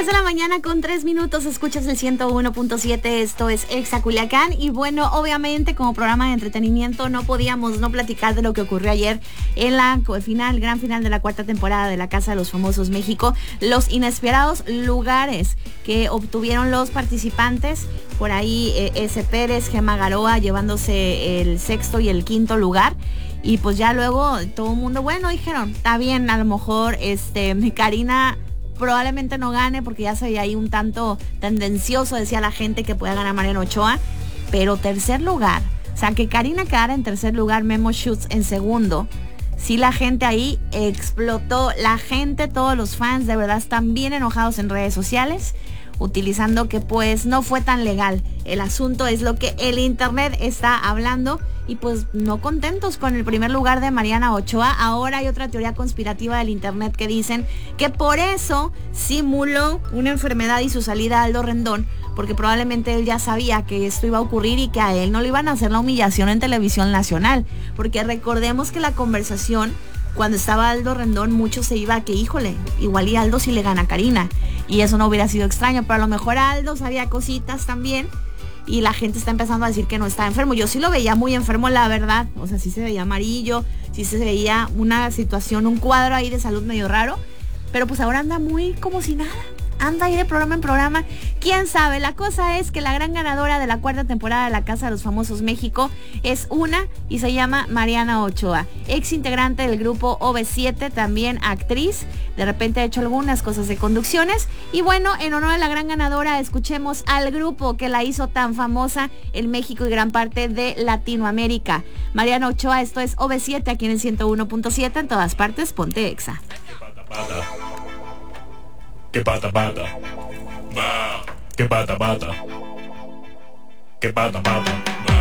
10 de la mañana con 3 minutos, escuchas el 101.7, esto es Exa Culiacán. Y bueno, obviamente como programa de entretenimiento no podíamos no platicar de lo que ocurrió ayer en la gran final de la cuarta temporada de La Casa de los Famosos México. Los inesperados lugares que obtuvieron los participantes. Por ahí S. Pérez, Gemma Garoa llevándose el sexto y el quinto lugar. Y pues ya luego todo el mundo, bueno, dijeron, está bien, a lo mejor Karina probablemente no gane porque ya se veía ahí un tanto tendencioso, decía la gente, que pueda ganar Mariana Ochoa, pero tercer lugar, o sea, que Karina quedara en tercer lugar, Memo Schutz en segundo, sí, la gente ahí explotó, la gente, todos los fans de verdad están bien enojados en redes sociales, utilizando que pues no fue tan legal el asunto, es lo que el internet está hablando. Y pues no contentos con el primer lugar de Mariana Ochoa. Ahora hay otra teoría conspirativa del internet que dicen que por eso simuló una enfermedad y su salida a Aldo Rendón, porque probablemente él ya sabía que esto iba a ocurrir y que a él no le iban a hacer la humillación en televisión nacional, porque recordemos que la conversación cuando estaba Aldo Rendón, mucho se iba a que, híjole, igual y Aldo sí le gana a Karina, y eso no hubiera sido extraño, pero a lo mejor Aldo sabía cositas también. Y la gente está empezando a decir que no está enfermo. Yo sí lo veía muy enfermo, la verdad. O sea, sí se veía amarillo, sí se veía una situación, un cuadro ahí de salud medio raro. Pero pues ahora anda muy como si nada. Anda ahí de programa en programa. ¿Quién sabe? La cosa es que la gran ganadora de la cuarta temporada de La Casa de los Famosos México es una y se llama Mariana Ochoa. Ex integrante del grupo OV7, también actriz. De repente ha hecho algunas cosas de conducciones. Y bueno, en honor a la gran ganadora, escuchemos al grupo que la hizo tan famosa en México y gran parte de Latinoamérica. Mariana Ochoa, esto es OV7 aquí en el 101.7, en todas partes, ponte Exa. Que pata pata, que pata pata, que pata pata.